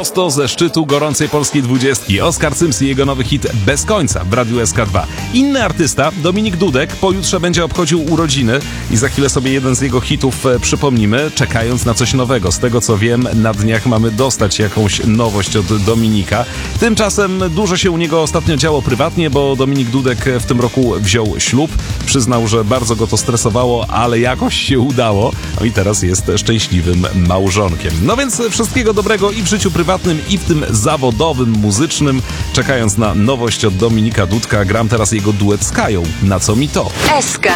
prosto ze szczytu gorącej polskiej 20. Oskar Cyms i jego nowy hit Bez końca w Radiu SK2. Inny artysta, Dominik Dudek, pojutrze będzie obchodził urodziny i za chwilę sobie jeden z jego hitów przypomnimy, czekając na coś nowego. Z tego co wiem, na dniach mamy dostać jakąś nowość od Dominika. Tymczasem dużo się u niego ostatnio działo prywatnie, bo Dominik Dudek w tym roku wziął ślub. Przyznał, że bardzo go to stresowało, ale jakoś się udało. No i teraz jest szczęśliwym małżonkiem. No więc wszystkiego dobrego i w życiu prywatnym, i w tym zawodowym, muzycznym. Czekając na nowość od Dominika Dudka, gram teraz jego duet z Kają. Na co mi to? SK.